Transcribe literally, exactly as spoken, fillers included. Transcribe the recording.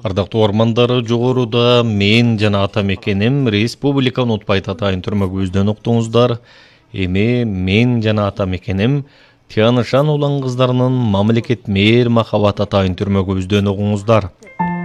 Ардактуу ормандары жогоруда мен жана ата мекеним республика унутпайт атайын түрмөгүбүздөн уктуңуздар. Эми мен жана ата мекеним Тиянышан улан кыздарынын мамлекет мээр махабат атайын түрмөгүбүздөн угуңуздар.